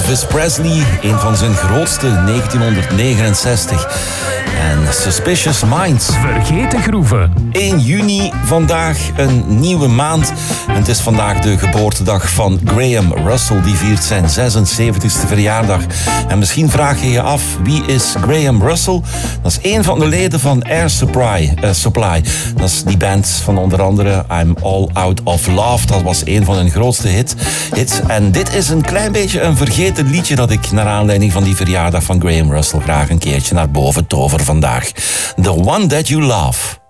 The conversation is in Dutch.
Elvis Presley, een van zijn grootste, 1969. En Suspicious Minds. Vergeten groeven. 1 juni, vandaag een nieuwe maand. En het is vandaag de geboortedag van Graham Russell. Die viert zijn 76e verjaardag. En misschien vraag je je af, wie is Graham Russell? Dat is een van de leden van Air Supply. Dat is die band van onder andere I'm All Out of Love. Dat was een van hun grootste hits. En dit is een klein beetje een vergeten liedje dat ik naar aanleiding van die verjaardag van Graham Russell graag een keertje naar boven tover vandaag. The One That You Love.